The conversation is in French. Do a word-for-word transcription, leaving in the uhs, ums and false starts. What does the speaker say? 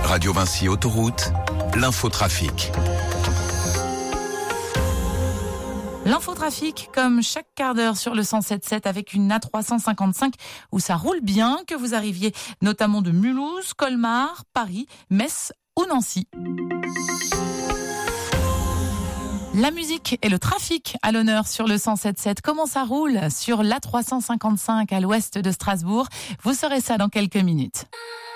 Radio Vinci Autoroute, l'infotrafic. L'infotrafic, comme chaque quart d'heure sur le cent sept sept avec une A trois cent cinquante-cinq où ça roule bien, que vous arriviez notamment de Mulhouse, Colmar, Paris, Metz ou Nancy. La musique et le trafic à l'honneur sur le cent sept sept. Comment ça roule sur l'A trois cent cinquante-cinq à l'ouest de Strasbourg? Vous saurez ça dans quelques minutes.